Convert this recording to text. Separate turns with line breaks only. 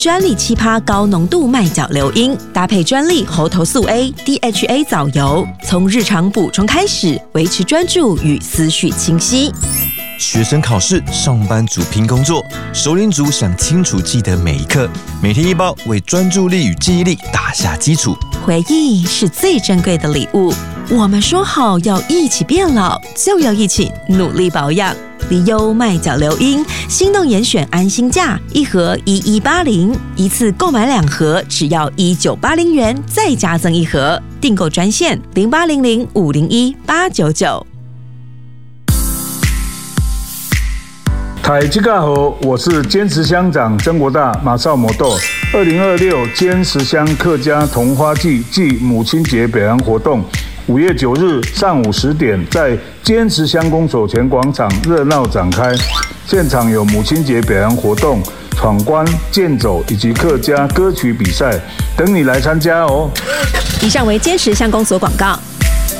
专利7%高浓度麦角硫因，搭配专利猴头素 A、DHA 藻油，从日常补充开始，维持专注与思绪清晰。
学生考试，上班族拼工作，首领族想清楚记得每一刻，每天一包，为专注力与记忆力打下基础。
回忆是最珍贵的礼物，我们说好要一起变老，就要一起努力保养。利优麦角硫因，心动严选安心价，一盒1180，一次购买2盒只要1980元，再加赠1盒。订购专线0800-501-899。
大家好，我是坚持乡长曾国大马少摩豆。2026坚持乡客家桐花季暨母亲节表扬活动，5月9日上午10点在坚持乡公所前广场热闹展开。现场有母亲节表扬活动、闯关、健走以及客家歌曲比赛，等你来参加哦。
以上为坚持乡公所广告。